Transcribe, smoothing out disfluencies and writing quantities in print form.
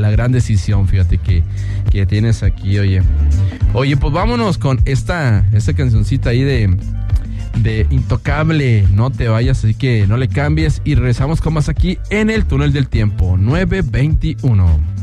la gran decisión, fíjate, que tienes aquí, oye. Oye, pues vámonos con esta cancioncita ahí de Intocable, no te vayas, así que no le cambies y regresamos con más aquí en el Túnel del Tiempo, 9:21.